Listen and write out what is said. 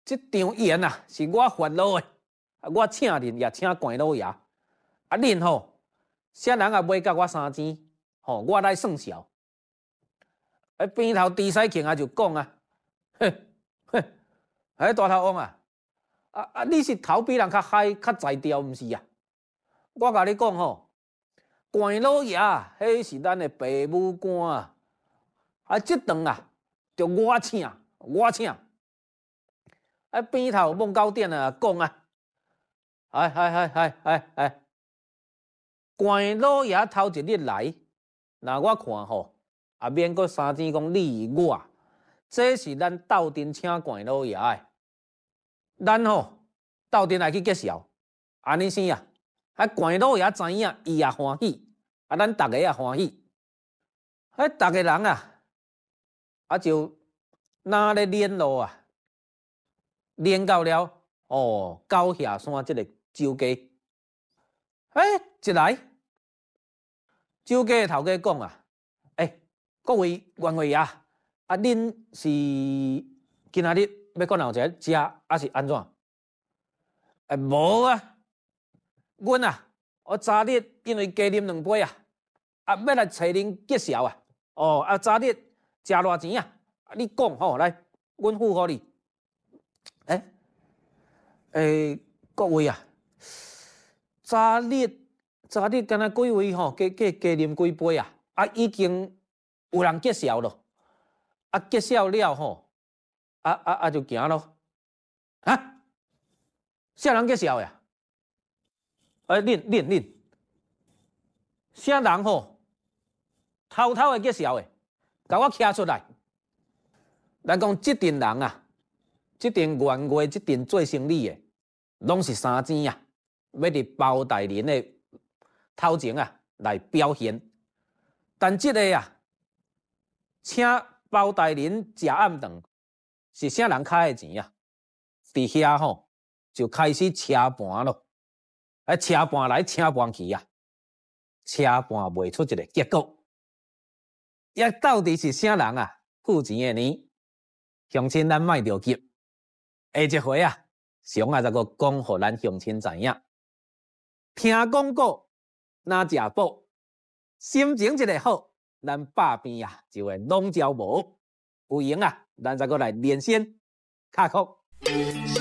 这场宴啊，是我烦恼的，我请恁也请关老爷，恁吼，啥人也买甲我3钱，我来算小。边头猪屎庆就讲啊，大头王啊，你是头比人较嗨较才调，毋是啊？我甲你讲关老爷，迄是咱的爸母官这顿就我请。边头孟高点讲关老爷头一日来，那我看免阁3钱讲你我，这是咱斗阵请关老爷的，咱斗阵来去结销，安尼生关老爷知影，伊也欢喜，咱大家也欢喜，大家人就哪咧联络连到了高下山这个周家，一来，周家的头家讲各位员外爷，恁是今仔日要搁闹一个食，还是安怎？无阮我昨日因为加啉2杯要来找恁结销昨日食偌钱你讲来，阮付互你。各位昨日敢若几位加啉几杯已经有人结销咯，结销了就行咯。啥人结销呀？恁，啥人偷的结销的，甲我徛出来。咱讲这阵人这阵员外，这阵做生意的，拢是3钱要伫包大人的头前来表现。但这个请包大人食暗顿，是啥人开的钱伫遐就开始车盘咯，车盘来车盘去车盘袂出一个结果。到底是啥人付钱的呢？乡亲咱莫着急，下一回熊再个讲互咱乡亲知影。听广告哪食补，心情一个好，咱百病就会拢照无。有闲咱再个来连线卡曲。